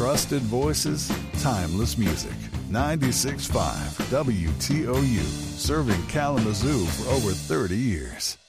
Trusted voices, timeless music. 96.5 WTOU, serving Kalamazoo for over 30 years.